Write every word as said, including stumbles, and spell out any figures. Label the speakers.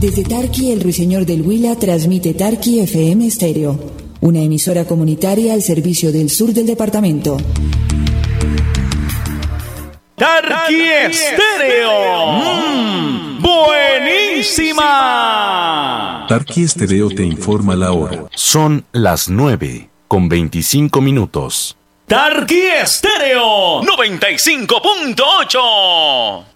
Speaker 1: Desde Tarqui, el Ruiseñor del Huila transmite Tarqui F M Estéreo, una emisora comunitaria al servicio del sur del departamento.
Speaker 2: Tarqui Estéreo. Mm, ¡buenísima!
Speaker 3: Tarqui Estéreo te informa la hora.
Speaker 4: Son las nueve con veinticinco minutos.
Speaker 2: Tarqui Estéreo noventa y cinco punto ocho.